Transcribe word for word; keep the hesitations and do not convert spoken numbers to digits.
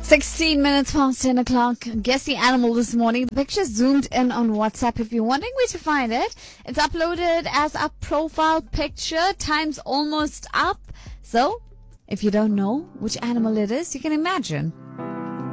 sixteen minutes past ten o'clock. Guess the animal this morning. The picture's zoomed in on WhatsApp if you're wondering where to find it. It's uploaded as a profile picture. Time's almost up. So, if you don't know which animal it is, you can imagine.